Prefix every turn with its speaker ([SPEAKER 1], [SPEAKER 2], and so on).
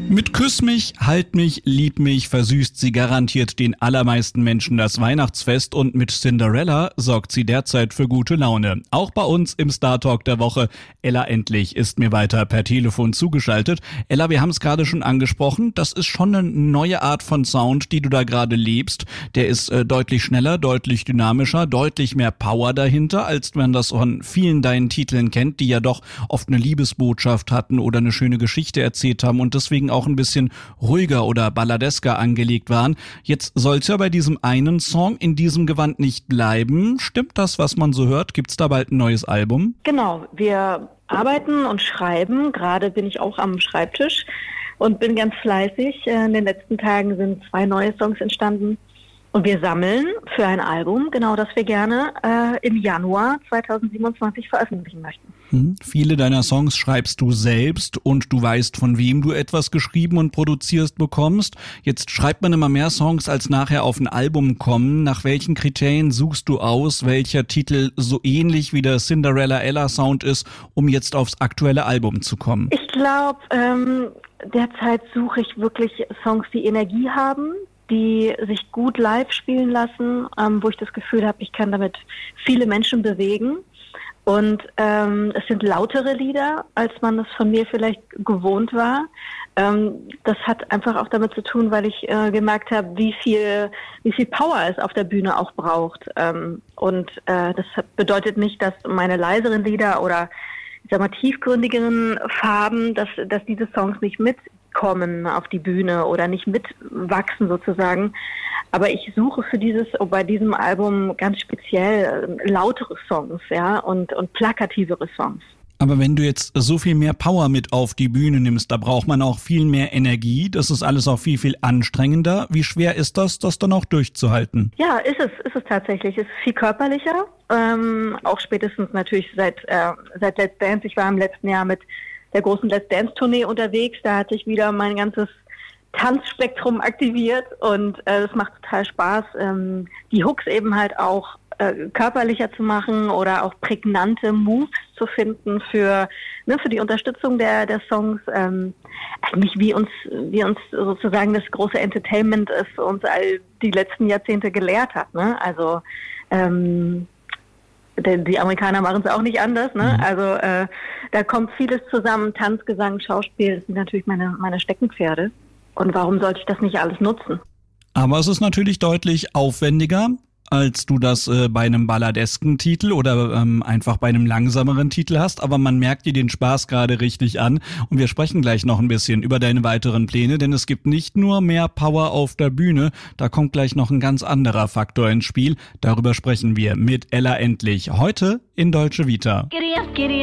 [SPEAKER 1] Mit Küss mich, halt mich, lieb mich versüßt sie garantiert den allermeisten Menschen das Weihnachtsfest und mit Cinderella sorgt sie derzeit für gute Laune. Auch bei uns im Star Talk der Woche. Ella Endlich ist mir weiter per Telefon zugeschaltet. Ella, wir haben es gerade schon angesprochen, das ist schon eine neue Art von Sound, die du da gerade lebst. Der ist deutlich schneller, deutlich dynamischer, deutlich mehr Power dahinter, als man das von vielen deinen Titeln kennt, die ja doch oft eine Liebesbotschaft hatten oder eine schöne Geschichte erzählt haben und deswegen auch ein bisschen ruhiger oder balladesker angelegt waren. Jetzt soll es ja bei diesem einen Song in diesem Gewand nicht bleiben. Stimmt das, was man so hört? Gibt's da bald ein neues Album?
[SPEAKER 2] Genau, wir arbeiten und schreiben. Gerade bin ich auch am Schreibtisch und bin ganz fleißig. In den letzten Tagen sind 2 neue Songs entstanden. Und wir sammeln für ein Album, genau das wir gerne im Januar 2027 veröffentlichen möchten.
[SPEAKER 1] Viele deiner Songs schreibst du selbst und du weißt, von wem du etwas geschrieben und produzierst bekommst. Jetzt schreibt man immer mehr Songs, als nachher auf ein Album kommen. Nach welchen Kriterien suchst du aus, welcher Titel so ähnlich wie der Cinderella Ella Sound ist, um jetzt aufs aktuelle Album zu kommen?
[SPEAKER 2] Ich glaube, derzeit suche ich wirklich Songs, die Energie haben, die sich gut live spielen lassen, wo ich das Gefühl habe, ich kann damit viele Menschen bewegen. Und es sind lautere Lieder, als man das von mir vielleicht gewohnt war. Das hat einfach auch damit zu tun, weil ich gemerkt habe, wie viel Power es auf der Bühne auch braucht. Das bedeutet nicht, dass meine leiseren Lieder oder ich sag mal tiefgründigeren Farben, dass diese Songs nicht mitkommen auf die Bühne oder nicht mitwachsen sozusagen. Aber ich suche bei diesem Album ganz speziell lautere Songs, ja, und plakativere Songs.
[SPEAKER 1] Aber wenn du jetzt so viel mehr Power mit auf die Bühne nimmst, da braucht man auch viel mehr Energie. Das ist alles auch viel, viel anstrengender. Wie schwer ist das dann auch durchzuhalten?
[SPEAKER 2] Ja, ist es tatsächlich. Es ist viel körperlicher. Auch spätestens natürlich seit Let's Dance. Ich war im letzten Jahr mit der großen Let's Dance Tournee unterwegs. Da hatte ich wieder mein ganzes Tanzspektrum aktiviert und es macht total Spaß, die Hooks eben halt auch körperlicher zu machen oder auch prägnante Moves zu finden für die Unterstützung der Songs. Eigentlich wie uns sozusagen das große Entertainment es uns all die letzten Jahrzehnte gelehrt hat. Ne? Also die Amerikaner machen es auch nicht anders. Ne? Also da kommt vieles zusammen. Tanz, Gesang, Schauspiel, das sind natürlich meine Steckenpferde. Und warum sollte ich das nicht alles nutzen?
[SPEAKER 1] Aber es ist natürlich deutlich aufwendiger, als du das bei einem balladesken Titel oder einfach bei einem langsameren Titel hast. Aber man merkt dir den Spaß gerade richtig an. Und wir sprechen gleich noch ein bisschen über deine weiteren Pläne, denn es gibt nicht nur mehr Power auf der Bühne, da kommt gleich noch ein ganz anderer Faktor ins Spiel. Darüber sprechen wir mit Ella Endlich heute in Deutsche Vita.
[SPEAKER 3] Giddy up,